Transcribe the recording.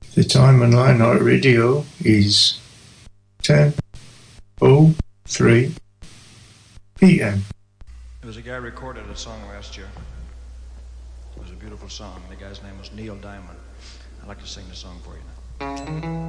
The time on Light Night Radio is 10:03 p.m. There was a guy recorded a song last year. It was a beautiful song. The guy's name was Neil Diamond. I'd like to sing the song for you now.